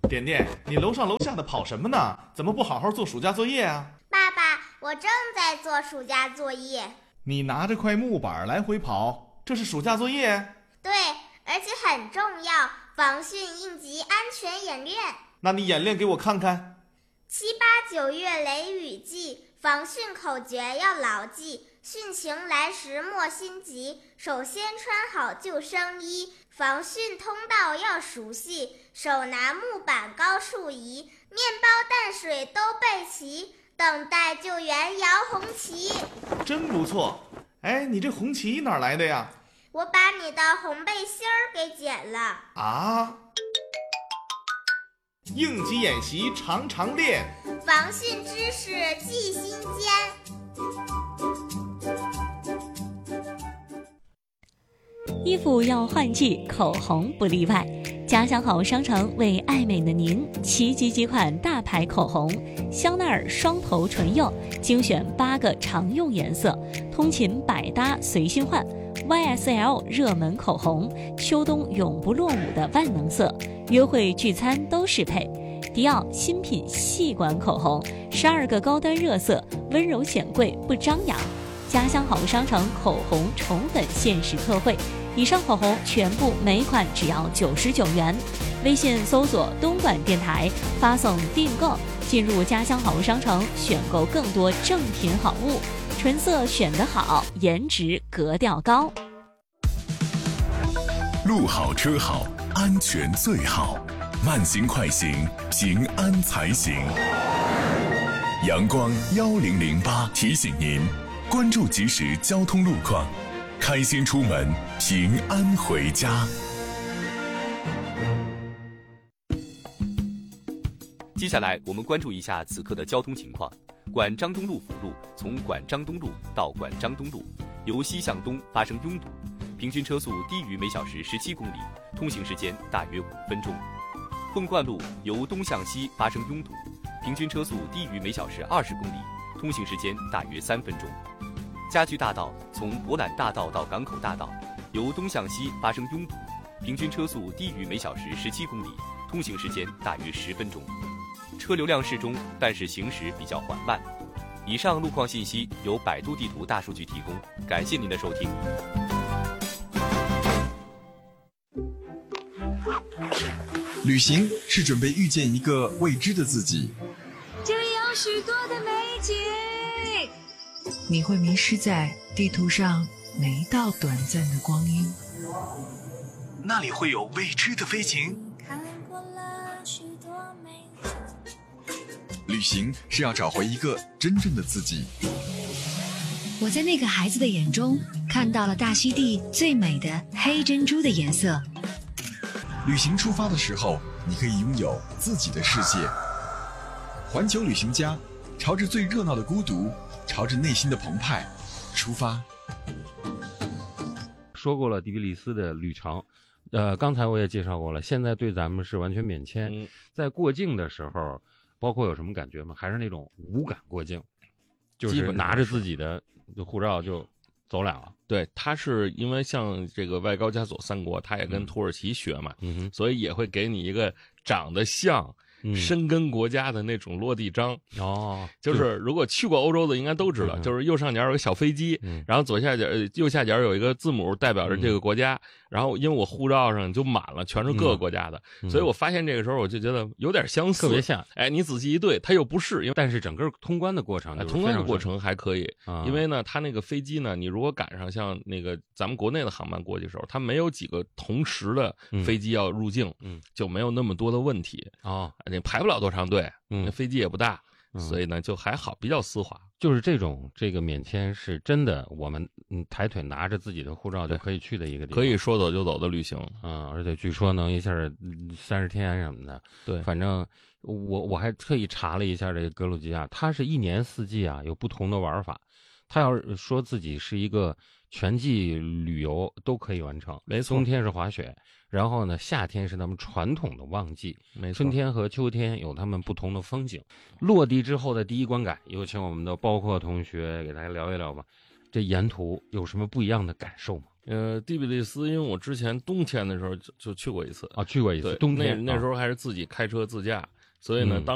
点点，你楼上楼下的跑什么呢？怎么不好好做暑假作业啊？ 爸爸，我正在做暑假作业。 你拿着块木板来回跑，这是暑假作业？ 对，而且很重要，防汛应急安全演练。 那你演练给我看看。 7、8、9月雷雨季，防汛口诀要牢记。汛情来时莫心急，首先穿好救生衣。防汛通道要熟悉，手拿木板高处移。面包淡水都备齐，等待救援摇红旗。 真不错。哎，你这红旗哪来的呀？ 我把你的红背心儿给剪了。 啊？应急演习常常练， 防汛知识记心间。 衣服要换季，口红不例外。家乡好商城为爱美的您齐集几款大牌口红：香奈儿双头唇釉，精选8个常用颜色，通勤百搭随心换。YSL 热门口红，秋冬永不落伍的万能色，约会聚餐都适配。迪奥新品细管口红，12个高端热色，温柔显贵不张扬。家乡好商城口红宠粉限时特惠，以上口红全部每款只要99元。微信搜索东莞电台，发送订购，进入家乡好商城选购更多正品好物。纯色选得好，颜值格调高。 路好车好，安全最好。慢行快行，平安才行。阳光1008提醒您，关注即时交通路况，开心出门，平安回家。 接下来我们关注一下此刻的交通情况。管张东路辅路从管张东路到管张东路，由西向东发生拥堵，平均车速低于每小时17公里，通行时间大约5分钟。凤冠路由东向西发生拥堵，平均车速低于每小时20公里，通行时间大约3分钟。家具大道从博览大道到港口大道，由东向西发生拥堵，平均车速低于每小时17公里，通行时间大约10分钟。车流量适中，但是行驶比较缓慢。以上路况信息由百度地图大数据提供，感谢您的收听。 旅行是准备遇见一个未知的自己， 这里有许多的美景， 你会迷失在地图上每一道短暂的光阴， 那里会有未知的飞行。旅行是要找回一个真正的自己。 我在那个孩子的眼中看到了大溪地最美的黑珍珠的颜色。 旅行出发的时候，你可以拥有自己的世界。环球旅行家，朝着最热闹的孤独，朝着内心的澎湃出发。 说过了迪比利斯的旅程，刚才我也介绍过了，现在对咱们是完全免签。在过境的时候，包括有什么感觉吗？还是那种无感过境，就是拿着自己的护照就走了。 对，他是因为像这个外高加索3国，他也跟土耳其学嘛，所以也会给你一个长得像申根国家的那种落地章。就是如果去过欧洲的应该都知道，就是右上角有个小飞机，然后右下角有一个字母代表着这个国家，然后因为我护照上就满了，全是各个国家的，所以我发现这个时候我就觉得有点相似， 特别像。 哎，你仔细一对，它又不是， 但是整个通关的过程， 通关的过程还可以，因为呢，它那个飞机呢，你如果赶上像那个咱们国内的航班过去的时候，它没有几个同时的飞机要入境，就没有那么多的问题你排不了多长队，那飞机也不大，所以呢就还好，比较丝滑。 就是这个免签是真的，我们抬腿拿着自己的护照就可以去的一个地方， 可以说走就走的旅行而且据说能一下30天什么的。 对， 反正我还特意查了一下这个格鲁吉亚，它是一年4季有不同的玩法。他要是说自己是一个全季旅游都可以完成， 没错。 冬天是滑雪，然后呢，夏天是他们传统的旺季， 没错。 春天和秋天有他们不同的风景。落地之后的第一观感，有请我们的包括同学给大家聊一聊吧。 这沿途有什么不一样的感受吗？ 第比利斯，因为我之前冬天的时候就去过一次啊，去过一次，冬天那时候还是自己开车自驾，所以呢，当